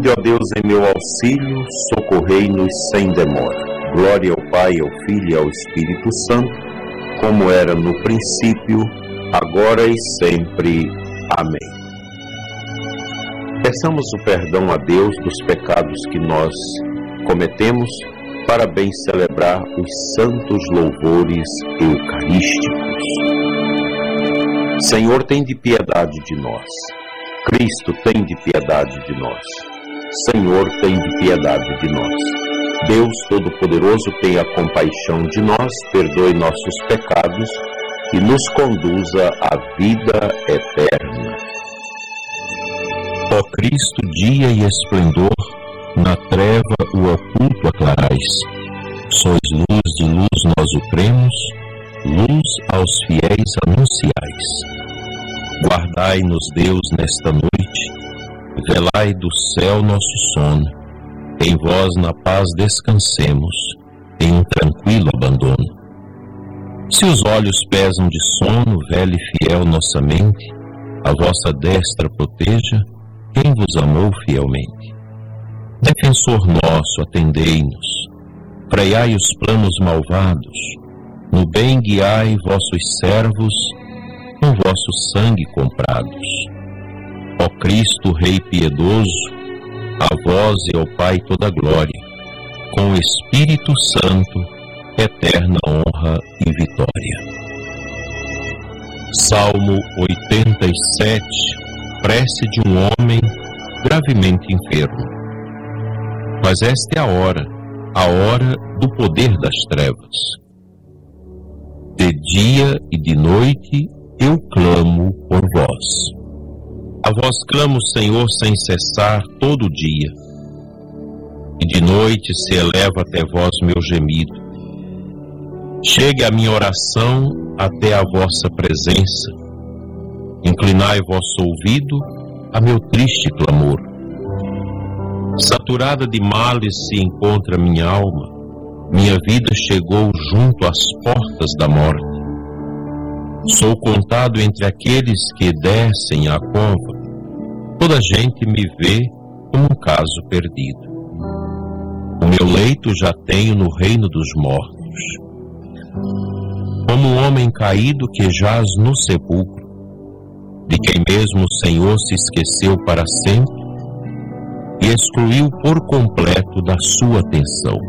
Vinde, ó Deus, em meu auxílio, socorrei-nos sem demora. Glória ao Pai, ao Filho e ao Espírito Santo, como era no princípio, agora e sempre. Amém. Peçamos o perdão a Deus dos pecados que nós cometemos, para bem celebrar os santos louvores eucarísticos. Senhor, tende piedade de nós. Cristo, tende piedade de nós. Senhor, tende piedade de nós. Deus Todo-Poderoso, tenha compaixão de nós, perdoe nossos pecados e nos conduza à vida eterna. Ó Cristo, dia e esplendor, na treva o oculto aclarais. Sois luz de luz, nós o cremos, luz aos fiéis anunciais. Guardai-nos, Deus, nesta noite, velai do céu nosso sono. Em vós na paz descansemos, em um tranquilo abandono. Se os olhos pesam de sono, velha e fiel nossa mente, a vossa destra proteja quem vos amou fielmente. Defensor nosso, atendei-nos, freai os planos malvados, no bem guiai vossos servos, com vosso sangue comprados. Ó Cristo, Rei piedoso, a vós e ao Pai toda glória, com o Espírito Santo, eterna honra e vitória. Salmo 87, prece de um homem gravemente enfermo. Mas esta é a hora do poder das trevas. De dia e de noite eu clamo por vós. A vós clamo, Senhor, sem cessar todo dia, e de noite se eleva até vós meu gemido. Chegue a minha oração até a vossa presença. Inclinai vosso ouvido a meu triste clamor. Saturada de males se encontra minha alma, minha vida chegou junto às portas da morte. Sou contado entre aqueles que descem à cova. Toda gente me vê como um caso perdido. O meu leito já tenho no reino dos mortos. Como um homem caído que jaz no sepulcro, de quem mesmo o Senhor se esqueceu para sempre e excluiu por completo da sua atenção.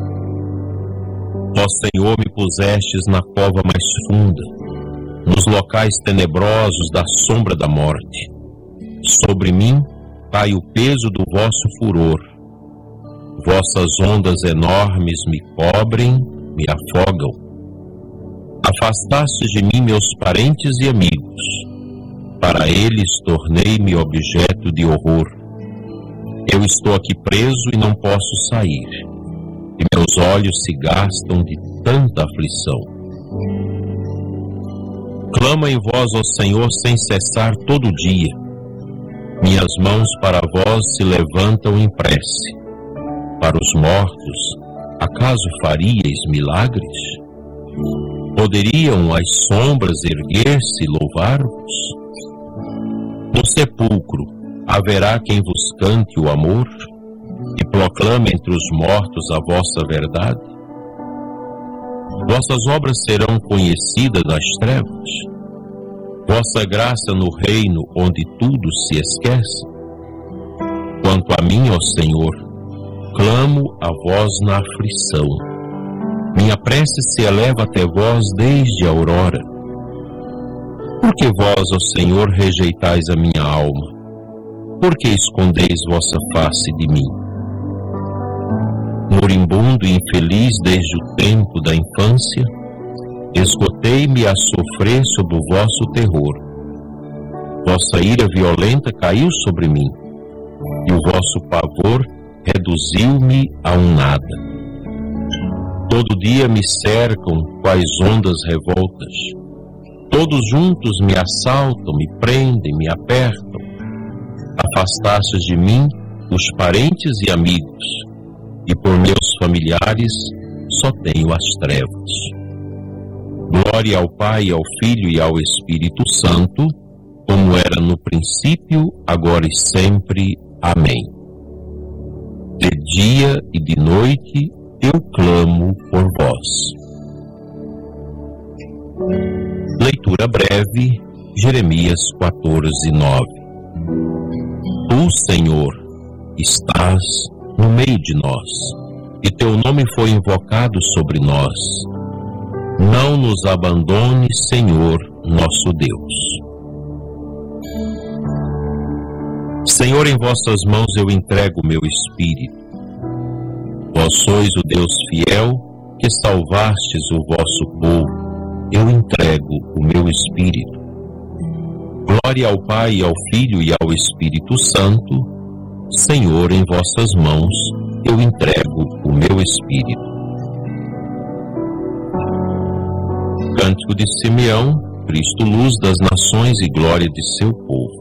Ó Senhor, me pusestes na cova mais funda, nos locais tenebrosos da sombra da morte. Sobre mim cai o peso do vosso furor. Vossas ondas enormes me cobrem, me afogam. Afastastes de mim meus parentes e amigos. Para eles tornei-me objeto de horror. Eu estou aqui preso e não posso sair, e meus olhos se gastam de tanta aflição. Clamo em vós, ó Senhor, sem cessar todo dia. Minhas mãos para vós se levantam em prece. Para os mortos, acaso faríeis milagres? Poderiam as sombras erguer-se e louvar-vos? No sepulcro haverá quem vos cante o amor e proclame entre os mortos a vossa verdade? Vossas obras serão conhecidas nas trevas? Vossa graça no reino onde tudo se esquece? Quanto a mim, ó Senhor, clamo a vós na aflição. Minha prece se eleva até vós desde a aurora. Por que vós, ó Senhor, rejeitais a minha alma? Por que escondeis vossa face de mim? Moribundo e infeliz desde o tempo da infância, esgotei-me a sofrer sob o vosso terror. Vossa ira violenta caiu sobre mim, e o vosso pavor reduziu-me a um nada. Todo dia me cercam quais ondas revoltas. Todos juntos me assaltam, me prendem, me apertam. Afastastes de mim os parentes e amigos, e por meus familiares só tenho as trevas. Glória ao Pai, ao Filho e ao Espírito Santo, como era no princípio, agora e sempre. Amém. De dia e de noite eu clamo por vós. Leitura breve, Jeremias 14:9. Tu, Senhor, estás no meio de nós, e teu nome foi invocado sobre nós. Não nos abandone, Senhor, nosso Deus. Senhor, em vossas mãos eu entrego o meu espírito. Vós sois o Deus fiel, que salvastes o vosso povo. Eu entrego o meu espírito. Glória ao Pai, ao Filho e ao Espírito Santo. Senhor, em vossas mãos eu entrego o meu espírito. Cântico de Simeão, Cristo, luz das nações e glória de seu povo.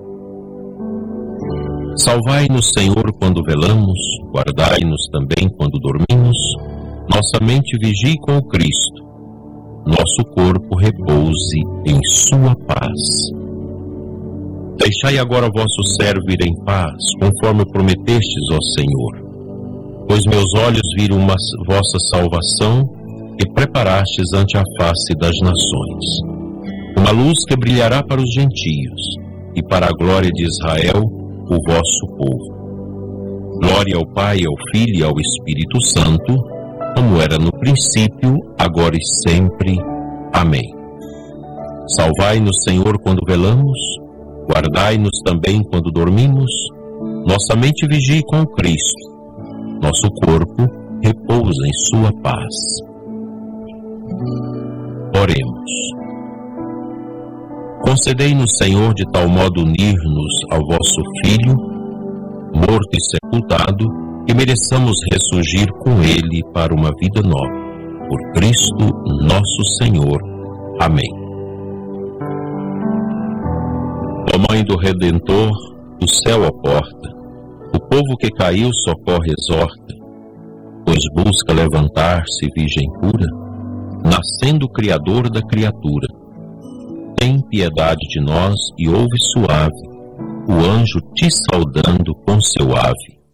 Salvai-nos, Senhor, quando velamos, guardai-nos também quando dormimos. Nossa mente vigie com o Cristo, nosso corpo repouse em sua paz. Deixai agora vosso servo ir em paz, conforme prometestes, ó Senhor. Pois meus olhos viram vossa salvação, que preparastes ante a face das nações. Uma luz que brilhará para os gentios, e para a glória de Israel, o vosso povo. Glória ao Pai, ao Filho e ao Espírito Santo, como era no princípio, agora e sempre. Amém. Salvai-nos, Senhor, quando velamos, guardai-nos também quando dormimos. Nossa mente vigie com o Cristo, nosso corpo repousa em sua paz. Oremos. Concedei-nos, Senhor, de tal modo unir-nos ao vosso Filho, morto e sepultado, que mereçamos ressurgir com ele para uma vida nova. Por Cristo nosso Senhor. Amém. Ó Mãe do Redentor, o céu à porta, o povo que caiu socorre e exorta, pois busca levantar-se virgem pura, nascendo o Criador da criatura. Tem piedade de nós e ouve suave o anjo te saudando com seu ave.